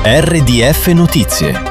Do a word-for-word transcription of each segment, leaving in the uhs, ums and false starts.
R D F Notizie.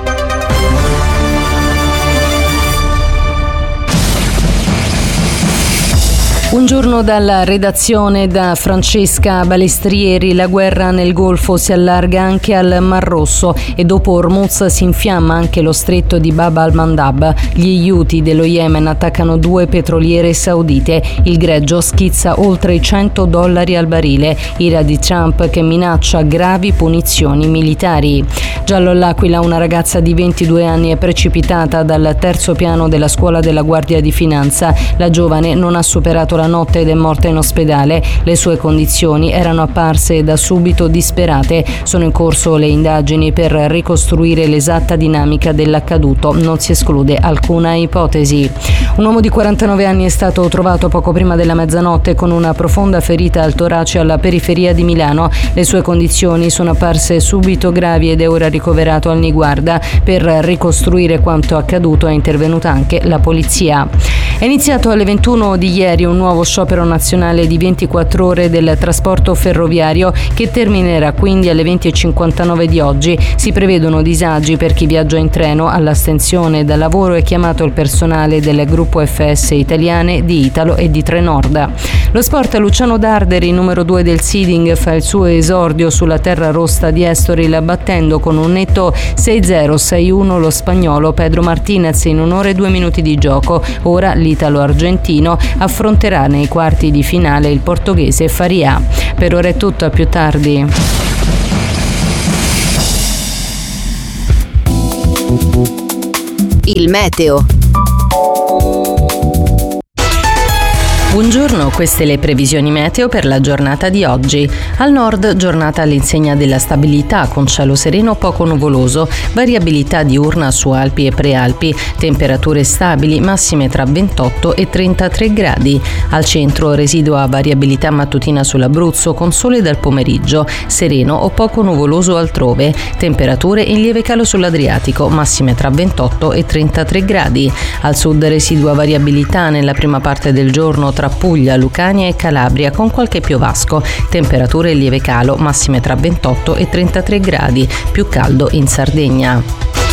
Un giorno dalla redazione da Francesca Balestrieri. La guerra nel Golfo si allarga anche al Mar Rosso e dopo Hormuz si infiamma anche lo stretto di Bab al-Mandab. Gli Houthi dello Yemen attaccano due petroliere saudite. Il greggio schizza oltre i cento dollari al barile. Ira di Trump che minaccia gravi punizioni militari. Giallo all'Aquila, una ragazza di ventidue anni è precipitata dal terzo piano della scuola della Guardia di Finanza. La giovane non ha superato la notte ed è morta in ospedale. Le sue condizioni erano apparse da subito disperate. Sono in corso le indagini per ricostruire l'esatta dinamica dell'accaduto. Non si esclude alcuna ipotesi. Un uomo di quarantanove anni è stato trovato poco prima della mezzanotte con una profonda ferita al torace alla periferia di Milano. Le sue condizioni sono apparse subito gravi ed è ora ricoverato al Niguarda. Per ricostruire quanto accaduto è intervenuta anche la polizia. È iniziato alle ventuno di ieri un nuovo sciopero nazionale di ventiquattro ore del trasporto ferroviario che terminerà quindi alle venti e cinquantanove di oggi. Si prevedono disagi per chi viaggia in treno. All'astensione dal lavoro è chiamato il personale del gruppo F S Italiane, di Italo e di Trenord. Lo sport: Luciano Darderi, numero due del seeding, fa il suo esordio sulla terra rossa di Estoril battendo con un netto sei zero sei uno lo spagnolo Pedro Martinez in un'ora e due minuti di gioco. Ora l'italo-argentino affronterà nei quarti di finale il portoghese Faria. Per ora è tutto, a più tardi. Il meteo. Buongiorno, queste le previsioni meteo per la giornata di oggi. Al nord, giornata all'insegna della stabilità con cielo sereno poco nuvoloso, variabilità diurna su Alpi e Prealpi, temperature stabili, massime tra ventotto e trentatré gradi. Al centro residua variabilità mattutina sull'Abruzzo con sole dal pomeriggio, sereno o poco nuvoloso altrove, temperature in lieve calo sull'Adriatico, massime tra ventotto e trentatré gradi. Al sud residua variabilità nella prima parte del giorno tra Puglia, Lucania e Calabria con qualche piovasco, temperature in lieve calo, massime tra ventotto e trentatré gradi, più caldo in Sardegna.